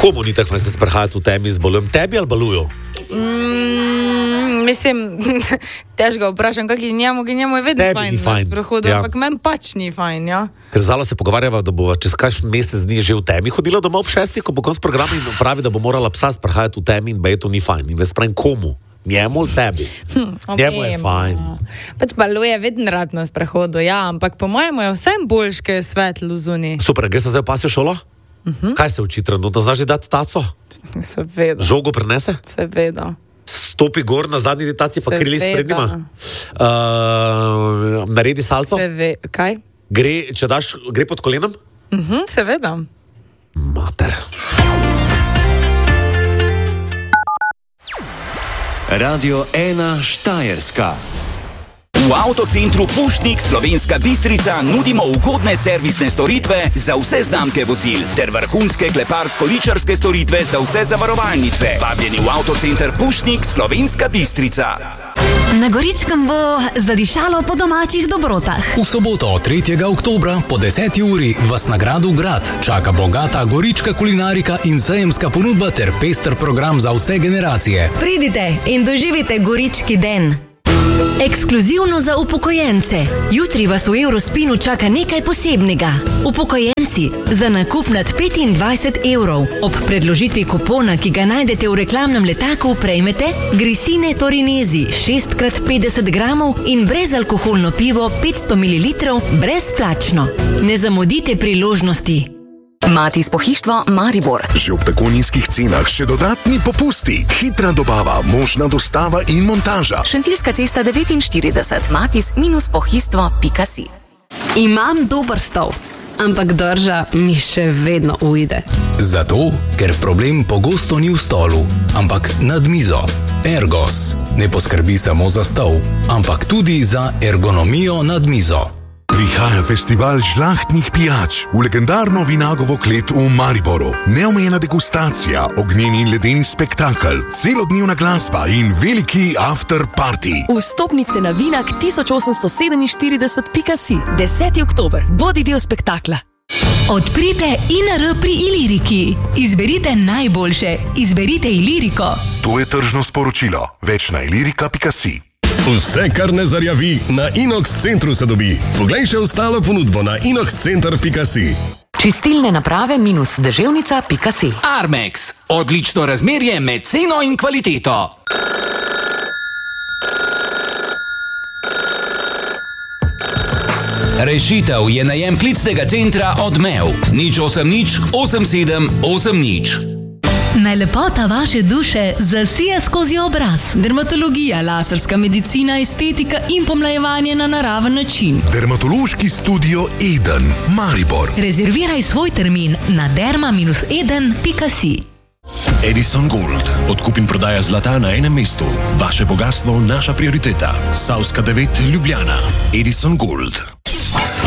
Komu ni tako, da se sprehajati v temi z balujem? Tebi ali baluju? Mislim, težko vprašam, kak je njemu je vedno Tebi fajn na sprehodu, ampak meni pač ni fajn, ja. Ker zalo se pogovarjava, da bo čez kakšen mesec dni že v temi hodila domov ob 6, ko bo konc programa in pravi, da bo morala psa sprehajati v temi in to ni fajn. In jaz pravim, komu? Njemu ali tebi? Njemu je fajn. Pač baluje vedno rad na sprehodu, ja, ampak po mojemu je vsem boljš, ker je svetlo zunaj. Super, greš zdaj v pasjo šolo? Kaj se uči trenutno? Znaš že dati taco? Seveda. Žogo prenese? Seveda. Stopi gor na zadnji ditaci, pa krili spred njima? Naredi salto? Kaj? Gre pod kolenom? Seveda. Mater. Radio 1 Štajerska. V avtocentru Pušnik Slovenska Bistrica nudimo ugodne servisne storitve za vse znamke vozil ter vrhunske kleparsko-ličarske storitve za vse zavarovalnice. Vabljeni v avtocenter Pušnik Slovenska Bistrica. Na Goričkem bo zadišalo po domačih dobrotah. V soboto 3. oktobra po 10. uri vas na gradu Grad čaka bogata gorička kulinarika in sejemska ponudba ter pester program za vse generacije. Pridite in doživite Gorički den. Ekskluzivno za upokojence. Jutri vas v Eurospinu čaka nekaj posebnega. Upokojenci za nakup nad 25 evrov ob predložitvi kupona, ki ga najdete v reklamnem letaku, prejmete Grisine Torinezi 6x50 gramov in brezalkoholno pivo 500 ml brezplačno. Ne zamudite priložnosti. Matis Pohištvo Maribor. Že ob tako nizkih cenah še dodatni popusti, hitra dobava, možna dostava in montaža. Šentilska cesta 49, matis-pohistvo.si. Imam dober stol, ampak drža mi še vedno ujde. Zato, ker problem pogosto ni v stolu, ampak nad mizo. Ergos ne poskrbi samo za stol, ampak tudi za ergonomijo nad mizo. Prihaja festival žlahtnih pijač v legendarno Vinagovo klet v Mariboru. Neomejena degustacija, ognjeni in ledeni spektakel, celodnevna glasba in veliki after party. Vstopnice na Vinak 1847.si. 10. oktober. Bodi del spektakla. Odprite INR pri Iliriki. Izberite najboljše. Izberite Iliriko. To je tržno sporočilo. Več na ilirika.si. Vse, kar ne zarjavi, na Inox centru se dobi. Poglej še ostalo ponudbo na inoxcenter.si. Čistilne naprave -deževnica.si. Armex. Odlično razmerje med ceno in kvaliteto. Rešitev je najem klicnega centra Odmev. 080 87 80. Naj lepota vaše duše zasije skozi obraz. Dermatologija, laserska medicina, estetika in pomlajevanje na naraven način. Dermatološki studio Eden, Maribor. Rezerviraj svoj termin na derma-eden.si. Edison Gold. Odkup in prodaja zlata na enem mestu. Vaše bogatstvo, naša prioriteta. Savska 9, Ljubljana. Edison Gold.